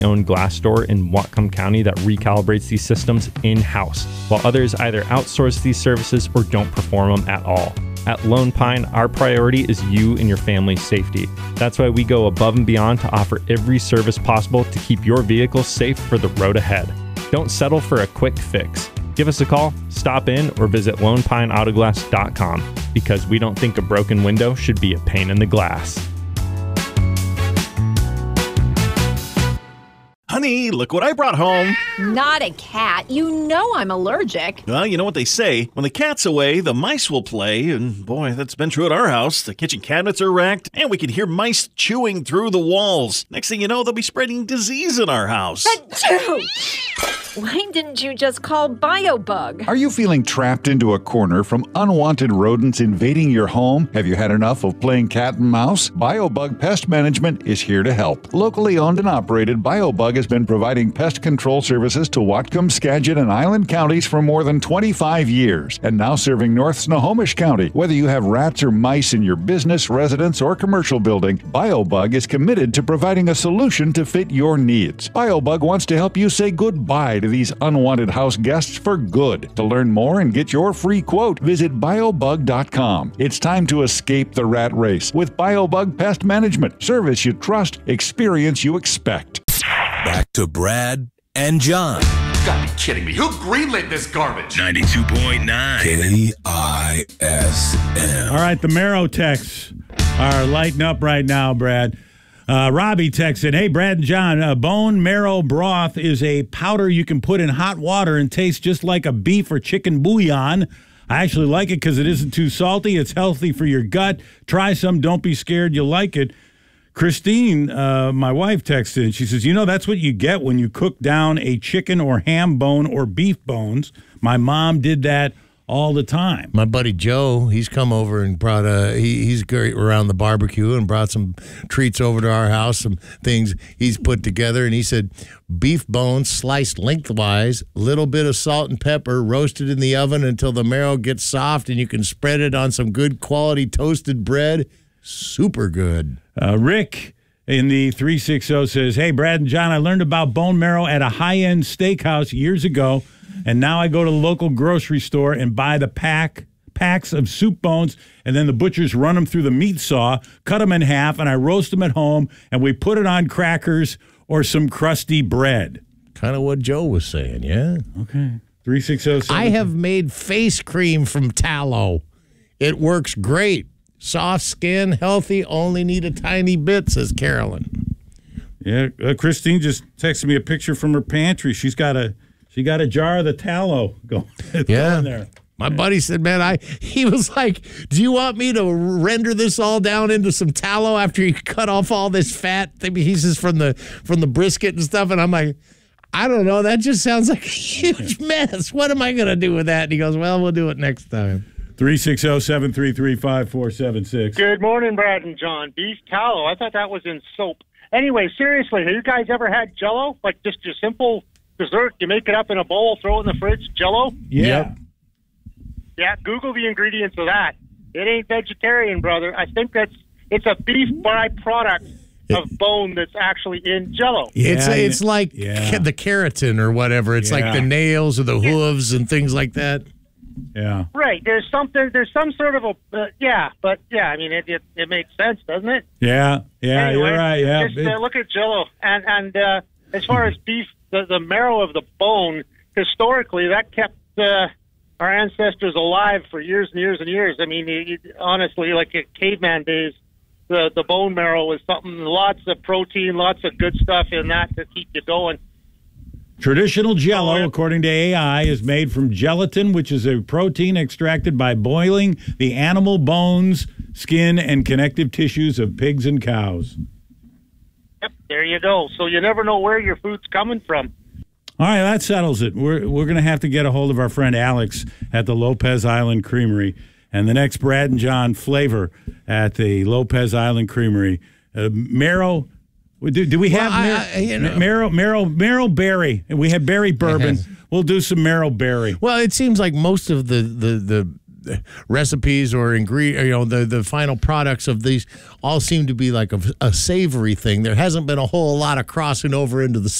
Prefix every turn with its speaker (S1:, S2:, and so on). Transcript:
S1: own glass store in Whatcom County that recalibrates these systems in-house, while others either outsource these services or don't perform them at all. At Lone Pine, our priority is you and your family's safety. That's why we go above and beyond to offer every service possible to keep your vehicle safe for the road ahead. Don't settle for a quick fix. Give us a call, stop in, or visit LonePineAutoglass.com, because we don't think a broken window should be a pain in the glass.
S2: Honey, look what I brought home.
S3: Not a cat. You know I'm allergic.
S2: Well, you know what they say. When the cat's away, the mice will play. And boy, that's been true at our house. The kitchen cabinets are wrecked, and we can hear mice chewing through the walls. Next thing you know, they'll be spreading disease in our house.
S3: Why didn't you just call BioBug?
S4: Are you feeling trapped into a corner from unwanted rodents invading your home? Have you had enough of playing cat and mouse? BioBug Pest Management is here to help. Locally owned and operated, BioBug has been providing pest control services to Whatcom, Skagit, and Island counties for more than 25 years, and now serving North Snohomish County. Whether you have rats or mice in your business, residence, or commercial building, BioBug is committed to providing a solution to fit your needs. BioBug wants to help you say goodbye to these unwanted house guests for good. To learn more and get your free quote, visit biobug.com. It's time to escape the rat race with BioBug Pest Management. Service you trust, experience you expect.
S5: Back to Brad and John.
S6: You gotta be kidding me. Who greenlit this garbage?
S5: 92.9 KISM.
S7: All right, the marrow texts are lighting up right now, Brad. Robbie texted, hey, Brad and John, bone marrow broth is a powder you can put in hot water and tastes just like a beef or chicken bouillon. I actually like it because it isn't too salty. It's healthy for your gut. Try some. Don't be scared. You'll like it. Christine, my wife, texted, and she says, you know, that's what you get when you cook down a chicken or ham bone or beef bones. My mom did that all the time.
S8: My buddy Joe, he's come over and brought he's great around the barbecue and brought some treats over to our house, some things he's put together, and he said beef bones sliced lengthwise, little bit of salt and pepper, roasted in the oven until the marrow gets soft, and you can spread it on some good quality toasted bread. Super good.
S7: Rick in the 360 says, hey, Brad and John, I learned about bone marrow at a high-end steakhouse years ago, and now I go to the local grocery store and buy the packs of soup bones, and then the butchers run them through the meat saw, cut them in half, and I roast them at home, and we put it on crackers or some crusty bread.
S8: Kind of what Joe was saying, yeah?
S7: Okay. 360.
S8: I have made face cream from tallow. It works great. Soft skin, healthy, only need a tiny bit, says Carolyn.
S7: Yeah, Christine just texted me a picture from her pantry. She got a jar of the tallow going there.
S8: My buddy said, man, he was like, do you want me to render this all down into some tallow after you cut off all this fat pieces from the brisket and stuff? And I'm like, I don't know. That just sounds like a huge mess. What am I going to do with that? And he goes, well, we'll do it next time.
S7: 360-733-5476.
S9: Good morning, Brad and John. Beef tallow. I thought that was in soap. Anyway, seriously, have you guys ever had Jell-O? Like just your simple dessert? You make it up in a bowl, throw it in the fridge. Jell-O?
S7: Yeah.
S9: Yeah, Google the ingredients of that. It ain't vegetarian, brother. I think it's a beef byproduct of bone that's actually in Jell-O.
S8: It's like the keratin or whatever. It's like the nails or the hooves and things like that.
S7: Yeah.
S9: Right. There's some sort of a I mean it makes sense, doesn't it?
S7: Yeah.
S9: Anyway,
S7: You're right. Yeah.
S9: Just look at Jell-O, and as far as beef, the marrow of the bone, historically that kept our ancestors alive for years and years and years. I mean, honestly, like in caveman days, the bone marrow was something, lots of protein, lots of good stuff in that to keep you going.
S7: Traditional Jell-O, according to AI, is made from gelatin, which is a protein extracted by boiling the animal bones, skin, and connective tissues of pigs and cows.
S9: Yep, there you go. So you never know where your food's coming from.
S7: All right, that settles it. We're going to have to get a hold of our friend Alex at the Lopez Island Creamery. And the next Brad and John flavor at the Lopez Island Creamery. Marrow... Do we have marrow berry? We have berry bourbon. We'll do some marrow berry.
S8: Well, it seems like most of the recipes or the final products of these all seem to be like a savory thing. There hasn't been a whole lot of crossing over into the